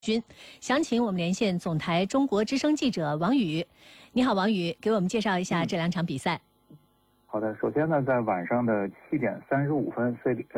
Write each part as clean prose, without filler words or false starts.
军，详情我们连线总台中国之声记者王宇。你好，王宇，给我们介绍一下这两场比赛。 好的，首先呢，在晚上的7点35分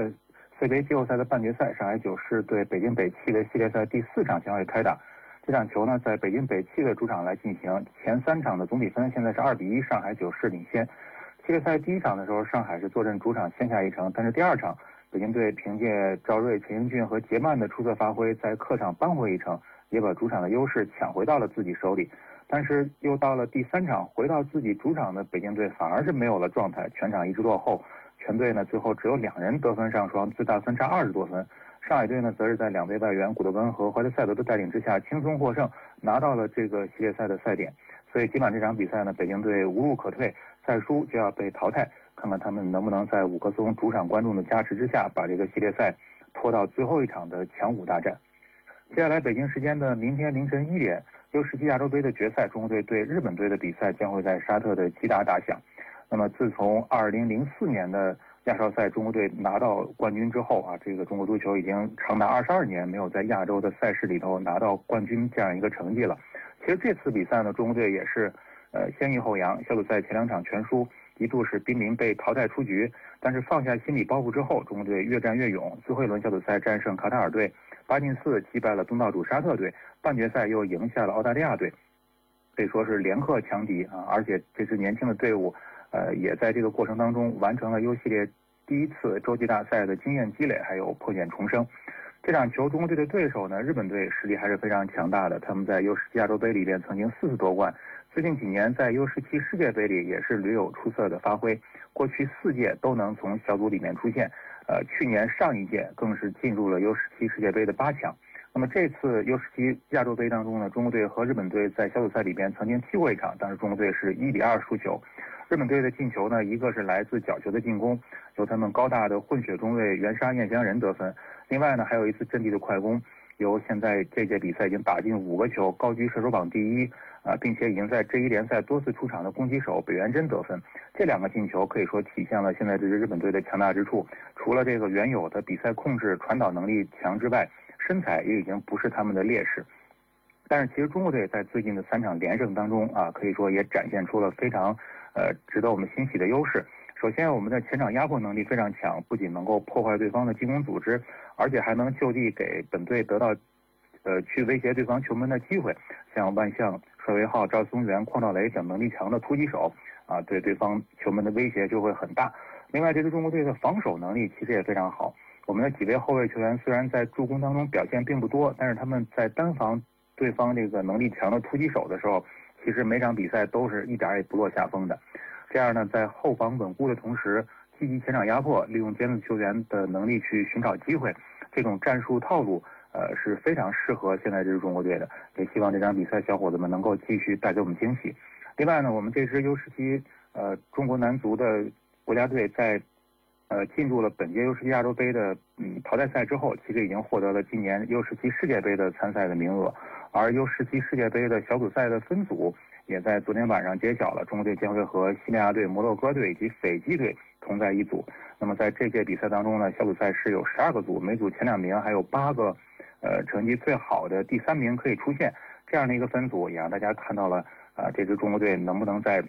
，CBA 季后赛的半决赛，上海九世对北京北汽的系列赛第4场将会开打。这场球呢，在北京北汽的主场来进行，前3场的总比分现在是2比1，上海九世领先。系列赛第1场的时候，上海是坐镇主场先下一城，但是第2场，北京队凭借赵睿、陈英俊和杰曼的出色发挥，在客场扳回一城，也把主场的优势抢回到了自己手里。但是又到了第3场，回到自己主场的北京队反而是没有了状态，全场一直落后。全队呢最后只有2人得分上双，最大分差20多分。上海队呢则是在2位外援古德温和怀特塞德的带领之下轻松获胜，拿到了这个系列赛的赛点。所以今晚这场比赛呢，北京队无路可退，再输就要被淘汰。看看他们能不能在伍克松主场观众的加持之下，把这个系列赛拖到最后一场的强5大战。接下来北京时间的明天凌晨1点，U17亚洲杯的决赛，中国队对日本队的比赛将会在沙特的基达打响。那么自从2004年的亚少赛中国队拿到冠军之后啊，这个中国足球已经长达22年没有在亚洲的赛事里头拿到冠军这样一个成绩了。其实这次比赛呢，中国队也是先抑后扬，小组赛前2场全输，一度是濒临被淘汰出局。但是放下心理包袱之后，中国队越战越勇，最后一轮小组赛战胜卡塔尔队，8进4击败了东道主沙特队，半决赛又赢下了澳大利亚队，可以说是连克强敌啊！而且这支年轻的队伍，也在这个过程当中完成了 U 系列第1次洲际大赛的经验积累，还有破茧重生。这场球中国队的对手呢，日本队实力还是非常强大的，他们在 U17亚洲杯里边曾经4次夺冠，最近几年在 U17世界杯里也是屡有出色的发挥，过去4届都能从小组里面出现，去年上一届更是进入了 U17世界杯的8强。那么这次 U17亚洲杯当中呢，中国队和日本队在小组赛里边曾经踢过一场，但是中国队是1比2输球。日本队的进球呢，一个是来自角球的进攻，由他们高大的混血中卫原沙彦香人得分，另外呢还有一次阵地的快攻，由现在这届比赛已经打进5个球，高居射手榜第1，并且已经在J1联赛多次出场的攻击手北原真得分。这2个进球可以说体现了现在这支日本队的强大之处，除了这个原有的比赛控制、传导能力强之外，身材也已经不是他们的劣势。但是其实中国队在最近的3场连胜当中啊，可以说也展现出了非常值得我们欣喜的优势。首先我们的前场压迫能力非常强，不仅能够破坏对方的进攻组织，而且还能就地给本队得到去威胁对方球门的机会，像万象、帅维浩、赵松元、邝兆雷等能力强的突击手啊，对对方球门的威胁就会很大。另外这支中国队的防守能力其实也非常好，我们的几位后卫球员虽然在助攻当中表现并不多，但是他们在单防对方这个能力强的突击手的时候，其实每场比赛都是一点也不落下风的。这样呢，在后防稳固的同时，积极前场压迫，利用尖子球员的能力去寻找机会，这种战术套路是非常适合现在这支中国队的。也希望这场比赛小伙子们能够继续带给我们惊喜。另外呢，我们这支 U17中国男足的国家队在进入了本届 U17亚洲杯的淘汰赛之后，其实已经获得了今年 U17世界杯的参赛的名额，而 U17世界杯的小组赛的分组也在昨天晚上揭晓了，中国队将会和西班牙队、摩洛哥队以及斐济队同在一组。那么在这届比赛当中呢，小组赛是有12个组，每组前2名还有8个成绩最好的第3名可以出现，这样的一个分组也让大家看到了这支中国队能不能在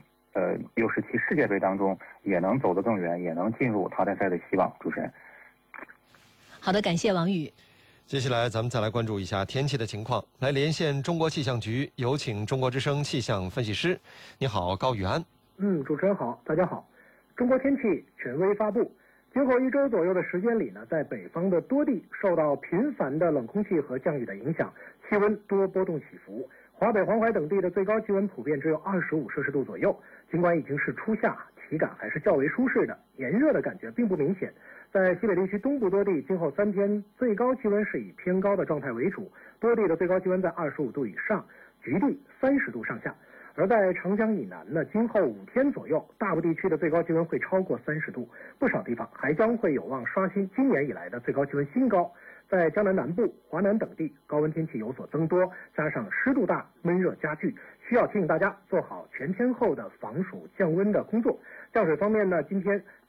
U17世界杯当中也能走得更远，也能进入淘汰赛的希望。主持人， 好的，感谢王宇。 接下来咱们再来关注一下天气的情况，来连线中国气象局，有请中国之声气象分析师。你好，高宇安。 主持人好，大家好。中国天气权威发布，今后1周左右的时间里呢，在北方的多地受到频繁的冷空气和降雨的影响，气温多波动起伏。华北、黄淮等地的最高气温普遍只有25摄氏度左右，尽管已经是初夏，体感还是较为舒适的，炎热的感觉并不明显。在西北地区东部多地，今后3天最高气温是以偏高的状态为主，多地的最高气温在25度以上，局地30度上下。而在长江以南呢，今后5天左右，大部地区的最高气温会超过30度，不少地方还将会有望刷新今年以来的最高气温新高。在江南南部、华南等地，高温天气有所增多，加上湿度大，闷热加剧，需要提醒大家做好全天候的防暑降温的工作。降水方面呢，今天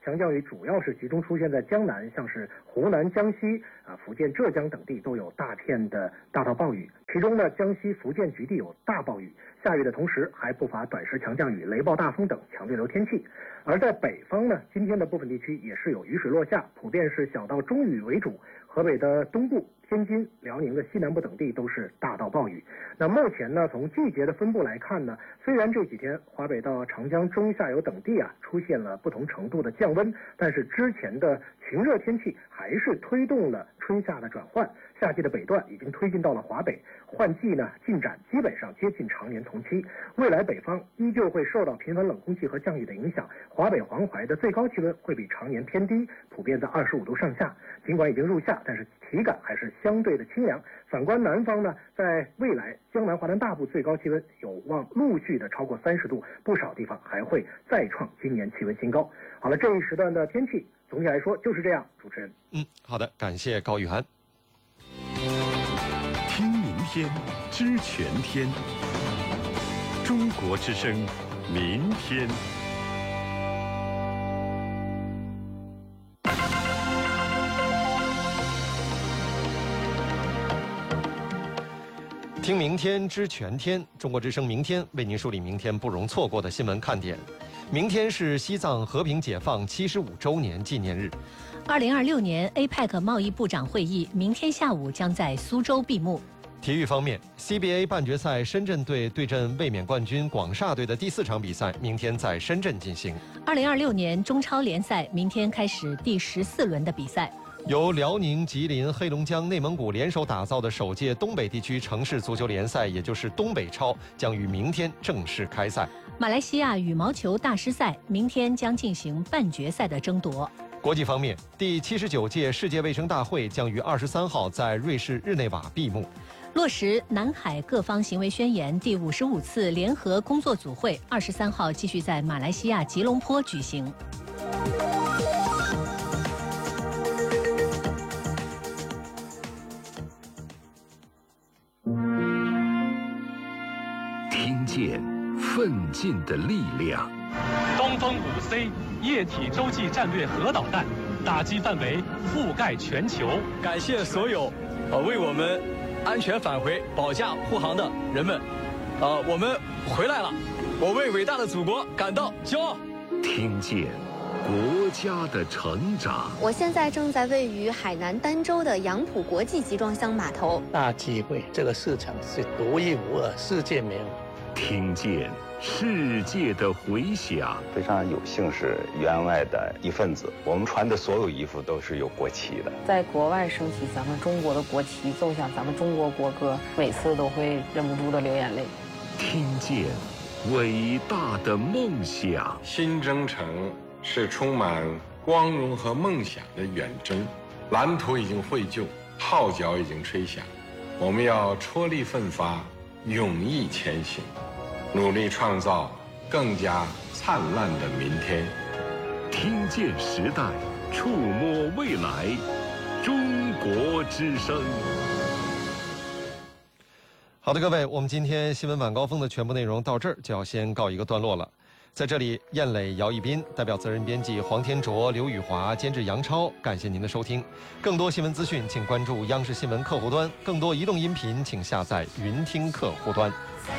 强降雨主要是集中出现在江南，像是湖南、江西、福建、浙江等地都有大片的大到暴雨。其中呢，江西、福建局地有大暴雨，下雨的同时还不乏短时强降雨、雷暴大风等强对流天气。而在北方呢，今天的部分地区也是有雨水落下，普遍是小到中雨为主。河北的东部、天津、辽宁的西南部等地都是大到暴雨。那目前呢，从季节的分布来看呢，虽然这几天华北到长江中下游等地出现了不同程度的降温，但是之前的晴热天气还是推动了春夏的转换。夏季的北段已经推进到了华北，换季呢进展基本上接近常年同期。未来北方依旧会受到频繁冷空气和降雨的影响，华北、黄淮的最高气温会比常年偏低，普遍在25度上下。尽管已经入夏，但是体感还是相对的清凉。反观南方呢，在未来江南、华南大部最高气温有望陆续的超过30度，不少地方还会再创今年气温新高。好了，这一时段的天气总体来说就是这样。主持人， 好的，感谢高玉涵。 听明天，知全天。中国之声，明天。 听明天，知全天。中国之声明天为您梳理明天不容错过的新闻看点。明天是西藏和平解放75周年纪念日。 2026年 APEC 贸易部长会议明天下午将在苏州闭幕。 体育方面 ，CBA 半决赛深圳队对阵卫冕冠军广厦队的第4场比赛，明天在深圳进行。 2026年中超联赛明天开始第14轮的比赛。 由辽宁、吉林、黑龙江、内蒙古联手打造的首届东北地区城市足球联赛，也就是东北超，将于明天正式开赛。 马来西亚羽毛球大师赛明天将进行半决赛的争夺。 国际方面，第79届世界卫生大会将于23号在瑞士日内瓦闭幕。 落实南海各方行为宣言第55次联合工作组会23号继续在马来西亚吉隆坡举行。 听见奋进的力量。 东风5C 液体洲际战略核导弹打击范围覆盖全球。 感谢所有为我们安全返回保驾护航的人们。我们回来了，我为伟大的祖国感到骄傲。 听见国家的成长。 我现在正在位于海南儋州的杨浦国际集装箱码头。 大机会，这个市场是独一无二，世界没有。 听见世界的回响。 非常有幸是员外的一份子，我们穿的所有衣服都是有国旗的。 在国外升起咱们中国的国旗，奏响咱们中国国歌，每次都会忍不住的流眼泪。 听见伟大的梦想。 新征程是充满光荣和梦想的远征，蓝图已经绘就，号角已经吹响，我们要踔厉奋发，勇毅前行，努力创造更加灿烂的明天。 听见时代，触摸未来，中国之声。 好的，各位，我们今天新闻晚高峰的全部内容到这儿就要先告一个段落了。在这里，燕磊、姚一斌代表责任编辑黄天卓、刘宇华，监制杨超，感谢您的收听。更多新闻资讯，请关注央视新闻客户端；更多移动音频，请下载云听客户端。